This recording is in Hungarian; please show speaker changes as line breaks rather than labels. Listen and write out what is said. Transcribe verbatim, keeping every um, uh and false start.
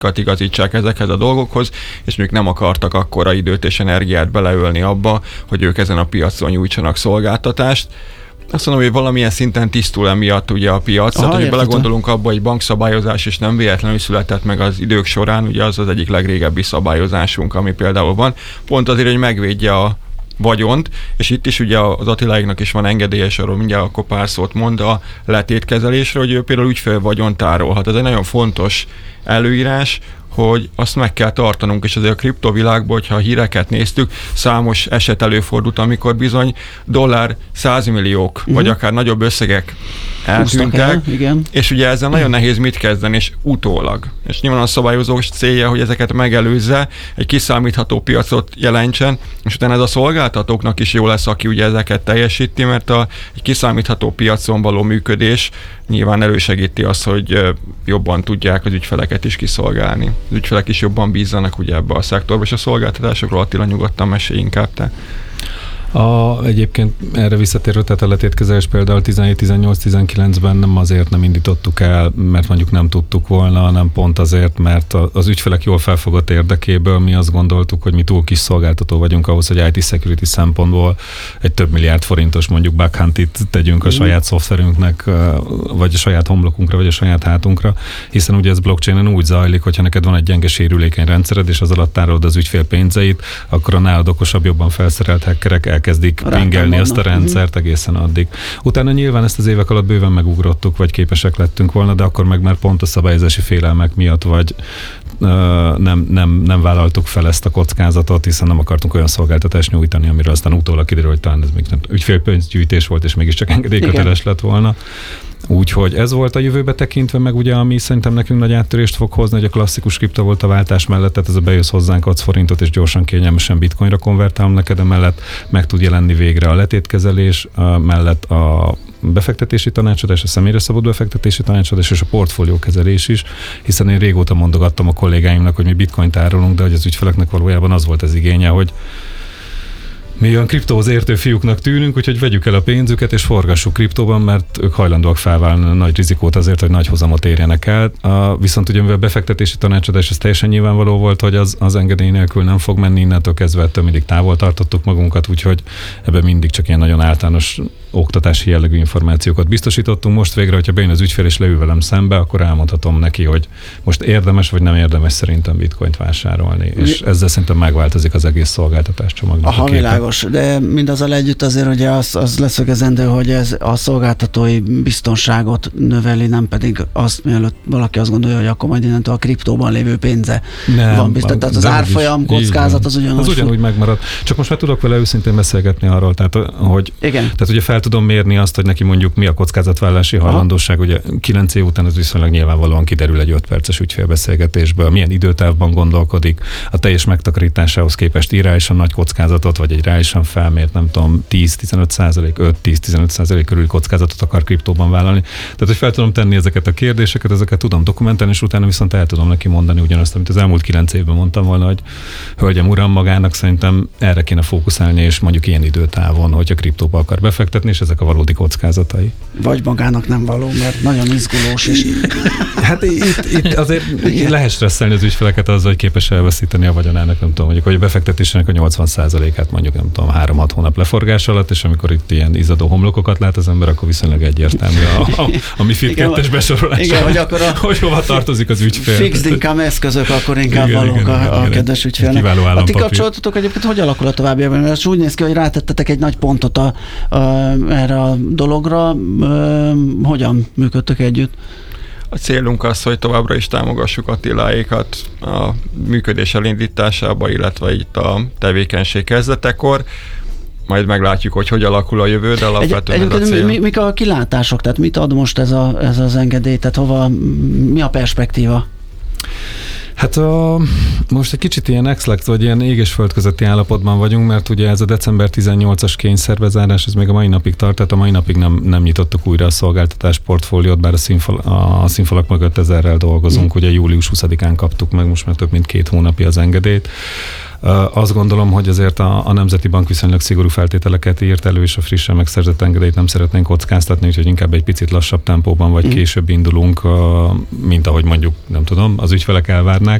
igazítsák ezekhez a dolgokhoz, és még nem akartak akkora időt és energiát beleölni abba, hogy ők ezen a piacon nyújtsanak szolgáltatást. Azt mondom, hogy valamilyen szinten tisztul emiatt ugye a piac,
Aha,
tehát hogy belegondolunk abba, hogy bankszabályozás is nem véletlenül született meg az idők során, ugye az az egyik legrégebbi szabályozásunk, ami például van, pont azért, hogy megvédje a vagyont, és itt is ugye az Attiláiknak is van engedélyes, arról mindjárt akkor pár szót mond a letétkezelésre, hogy ő például ügyfél vagyont tárolhat. Ez egy nagyon fontos előírás, hogy azt meg kell tartanunk, és azért a kriptovilágban, hogyha a híreket néztük, számos eset előfordult, amikor bizony dollár százmilliók, uh-huh. vagy akár nagyobb összegek eltűntek, el,
igen.
és ugye ezzel nagyon nehéz mit kezdeni, és utólag. És nyilván a szabályozós célja, hogy ezeket megelőzze, egy kiszámítható piacot jelentsen, és utána ez a szolgáltatóknak is jó lesz, aki ugye ezeket teljesíti, mert a egy kiszámítható piacon való működés nyilván elősegíti azt, hogy jobban tudják az ügyfeleket is kiszolgálni. Az ügyfelek is jobban bízzanak ugye ebbe a szektorba, és a szolgáltatásokról Attila nyugodtan mesélj inkább te.
A, egyébként erre visszatérő, tehát a letétkezelés például tizenhét tizennyolc tizenkilencben nem azért nem indítottuk el, mert mondjuk nem tudtuk volna, hanem pont azért, mert az ügyfelek jól felfogott érdekéből mi azt gondoltuk, hogy mi túl kis szolgáltató vagyunk ahhoz, hogy i té security szempontból egy több milliárd forintos mondjuk bug huntit tegyünk a saját szoftverünknek, vagy a saját homlokunkra, vagy a saját hátunkra, hiszen ugye ez blockchainen úgy zajlik, hogyha neked van egy gyenge sérülékeny rendszered, és az alatt tárolod az ügyfél pénzeit, akkor a nálad okosabb, jobban felszerelt hackerek kezdik pingelni azt a rendszert egészen addig. Utána nyilván ezt az évek alatt bőven megugrottuk, vagy képesek lettünk volna, de akkor meg már pont a szabályozási félelmek miatt, vagy uh, nem, nem, nem vállaltuk fel ezt a kockázatot, hiszen nem akartunk olyan szolgáltatást nyújtani, amiről aztán utólag kiderül, hogy talán ez még nem ügyfélpénzgyűjtés volt, és mégiscsak engedélyköteles lett volna. Úgyhogy ez volt a jövőbe tekintve, meg ugye, ami szerintem nekünk nagy áttörést fog hozni, hogy a klasszikus kriptováltás mellett, tehát ez a bejössz hozzánk, adsz forintot, és gyorsan, kényelmesen bitcoinra konvertálom neked, emellett meg tud jelenni végre a letétkezelés, mellett a befektetési tanácsadás, a személyre szabott befektetési tanácsadás és a portfóliókezelés is, hiszen én régóta mondogattam a kollégáimnak, hogy mi bitcoint tárolunk, de hogy az ügyfeleknek valójában az volt az igénye, hogy mi olyan kriptóhoz értő fiúknak tűnünk, úgyhogy vegyük el a pénzüket és forgassuk kriptóban, mert ők hajlandóak felvállalni nagy rizikót azért, hogy nagy hozamot érjenek el. A, viszont ugye mivel befektetési tanácsadás, ez teljesen nyilvánvaló volt, hogy az, az engedély nélkül nem fog menni, innentől kezdve ettől mindig távol tartottuk magunkat, úgyhogy ebben mindig csak ilyen nagyon általános oktatási jellegű információkat biztosítottunk. Most végre, hogyha bejön az ügyfél és leül velem szembe, akkor elmondhatom neki, hogy most érdemes vagy nem érdemes szerintem bitcoint vásárolni. Mi? És ezzel szerintem megváltozik az egész szolgáltatáscsomagnak a képe.
De mindazzal együtt azért ugye az, az leszögezendő, hogy ez a szolgáltatói biztonságot növeli, nem pedig azt, mielőtt valaki azt gondolja, hogy akkor majd innentől a kriptóban lévő pénze nem, van biztos. Tehát az árfolyam kockázat az ugyanúgy.
Az ugyanúgy megmarad. Csak most már tudok vele őszintén beszélgetni arról, tehát hogy,
igen.
tehát ugye fel tudom mérni azt, hogy neki mondjuk mi a kockázatvállalási hajlandóság, ugye kilenc év után ez viszonylag nyilvánvalóan kiderül egy öt perces ügyfélbeszélgetésből, milyen időtávban gondolkodik, a teljes megtakarításához képest irányosan nagy kockázatot, vagy egy reálisan felmért, nem tudom, tíz-tizenöt százalék, öt-tíz-tizenöt százalék körül kockázatot akar kriptóban vállalni. Tehát, hogy fel tudom tenni ezeket a kérdéseket, ezeket tudom dokumentálni, és utána viszont el tudom neki mondani ugyanazt, amit az elmúlt kilenc évben mondtam volna, hogy hölgyem, uram, magának szerintem erre kéne fókuszálni, és mondjuk ilyen időtávon, hogyha kriptóba akar befektetni, és ezek a valódi kockázatai.
Vagy magának nem való, mert nagyon izgulós is.
Hát itt, itt azért lehet stresszelni az ügyfeleket azzal, hogy képes elveszíteni a vagyonának, nem tudom, mondjuk, hogy a befektetésének a nyolcvan százalékát mondjuk, nem tudom, három-hat hónap leforgás alatt, és amikor itt ilyen izzadó homlokokat lát az ember, akkor viszonylag egyértelmű a, a, a MiFID kettes besorolása,
igen, hogy, akkor a
hogy hova tartozik az ügyfél.
Fixed income eszközök akkor inkább igen, valók igen, a, igen, a igen, kedves ügyfélnek. A ti kapcsolatotok egyébként hogy alakul a továbbiakban? Mert úgy néz ki, hogy rátettetek egy nagy pontot a, a, erre a dologra. Hogyan működtök együtt?
A célunk az, hogy továbbra is támogassuk Attiláékat a működés elindításába, illetve itt a tevékenység kezdetekor. Majd meglátjuk, hogy hogy alakul a jövő, de alapvetően egy, ez a cél.
Mi, mik a kilátások? Tehát mit ad most ez, a, ez az engedély? Tehát hova, mi a perspektíva?
Hát a, Most egy kicsit ilyen ex-lex, vagy ilyen ég és föld közötti állapotban vagyunk, mert ugye ez a december tizennyolcas kényszerbezárás, ez még a mai napig tart, tehát a mai napig nem, nem nyitottuk újra a szolgáltatás portfóliót, bár a, színfal, a színfalak mögött ezerrel dolgozunk, mm. ugye július huszadikán kaptuk meg, most már több mint két hónapja az engedélyt. Azt gondolom, hogy azért a, a Nemzeti Bank viszonylag szigorú feltételeket írt elő, és a frissen megszerzett engedélyt nem szeretnénk kockáztatni, úgyhogy inkább egy picit lassabb tempóban, vagy mm. később indulunk, mint ahogy mondjuk, nem tudom, az ügyfelek elvárnák.